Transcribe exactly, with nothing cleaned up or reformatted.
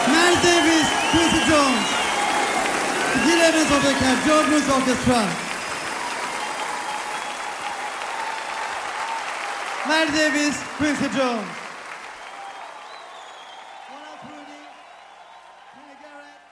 Miles Davis, Quincy Jones. The Gil Evans of the George Blues Orchestra. Miles Davis, Quincy Jones. One out, Rudy. Kenny Garrett.